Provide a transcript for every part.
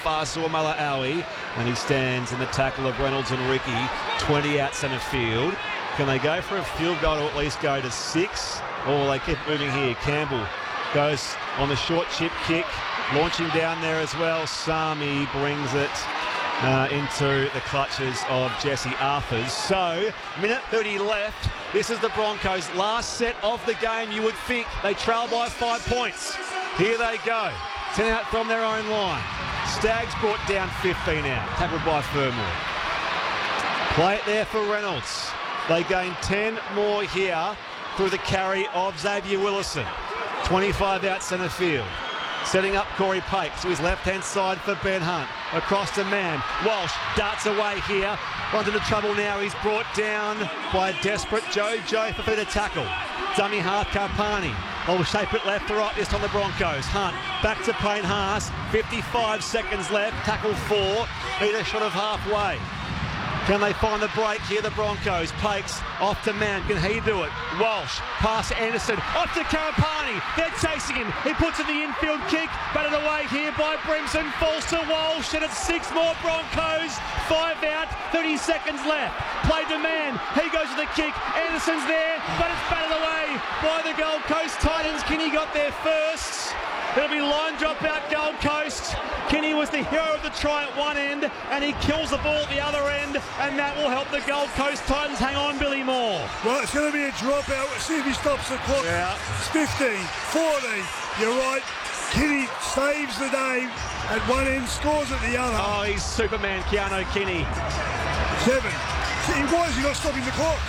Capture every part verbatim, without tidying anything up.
Fazua Mala'awi, and he stands in the tackle of Reynolds and Ricky, twenty out centre field. Can they go for a field goal or at least go to six? Or they keep moving here. Campbell goes on the short chip kick, launching down there as well. Sami brings it uh, into the clutches of Jesse Arthurs. So, minute thirty left. This is the Broncos' last set of the game. You would think they trail by five points. Here they go. ten out from their own line. Staggs brought down fifteen out. Tackled by Fermor. Play it there for Reynolds. They gain ten more here through the carry of Xavier Willison. twenty-five out centre field. Setting up Corey Pape to his left-hand side for Ben Hunt. Across to Mann. Walsh darts away here. Runs into trouble now. He's brought down by a desperate Joe Joe for further tackle. Dummy half Karpani. Will shape it left to right this on the Broncos. Hunt back to Payne Haas. fifty-five seconds left. Tackle four. Need a shot of halfway. Can they find the break here, the Broncos? Pakes off to Mann. Can he do it? Walsh, pass to Anderson, off to Karapani. They're chasing him. He puts in the infield kick, batted away here by Brimson. Falls to Walsh, and it's six more Broncos. Five out, thirty seconds left. Play to Mann. He goes to the kick. Anderson's there, but it's batted away by the Gold Coast Titans. Kinney got there first. It'll be line drop out Gold Coast. Kinney was the hero of the try at one end, and he kills the ball at the other end, and that will help the Gold Coast Titans hang on, Billy Moore. Well, it's going to be a drop out. Let's see if he stops the clock. Yeah. It's fifteen, fourteen. You're right. Kinney saves the day at one end, scores at the other. Oh, he's Superman, Keanu Kinney. Seven. See, why is he not stopping the clock?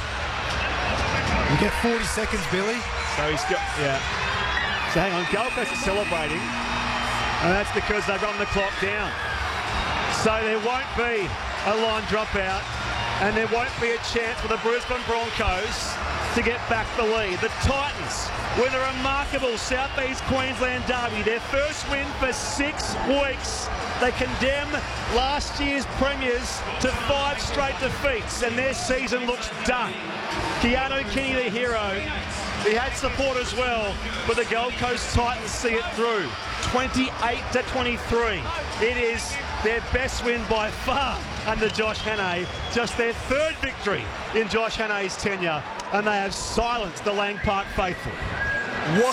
You get forty seconds, Billy. So he's got, yeah. So hang on, Gold Coast is celebrating, and that's because they've run the clock down. So there won't be a line dropout, and there won't be a chance for the Brisbane Broncos to get back the lead. The Titans win a remarkable South East Queensland derby, their first win for six weeks. They condemn last year's premiers to five straight defeats, and their season looks done. Keanu Kinney, the hero. He had support as well, but the Gold Coast Titans see it through. twenty-eight to twenty-three. It is their best win by far under Josh Hannay. Just their third victory in Josh Hannay's tenure, and they have silenced the Lang Park faithful. What